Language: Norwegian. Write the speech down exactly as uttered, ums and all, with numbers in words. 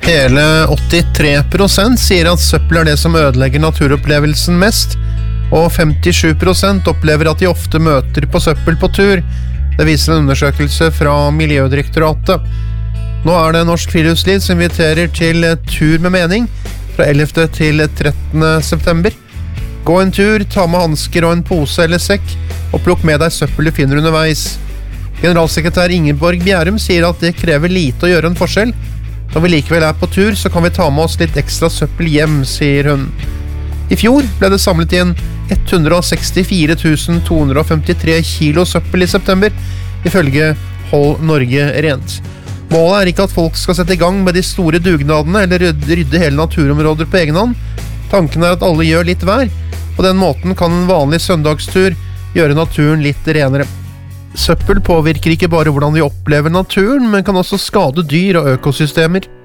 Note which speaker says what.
Speaker 1: Hele åttitre prosent sier at søppel er det som ødelegger naturopplevelsen mest, og femtisju prosent opplever at de ofte møter på søppel på tur. Det viser en undersøkelse fra Miljødirektoratet. Nå er det Norsk Friluftsliv som inviterer til tur med mening fra ellevte til trettende september. Gå en tur, ta med hansker og en pose eller sekk, og plukk med deg søppel du finner underveis. Generalsekretær Ingeborg Bjærum sier at det krever lite å gjøre en forskjell. Når vi likevel er på tur, så kan vi ta med oss litt ekstra søppel hjem, sier hun. I fjor ble det samlet inn ett hundre sekstifire tusen to hundre femtitre kilo søppel i september, ifølge Hold Norge Rent. Målet er ikke at folk skal sette i gang med de store dugnadene eller rydde hele naturområder på egen hånd. Tanken er at alle gjør litt hver. På den måten kan en vanlig søndagstur gjøre naturen litt renere. Søppel påvirker ikke bare hvordan vi opplever naturen, men kan også skade dyr og økosystemer.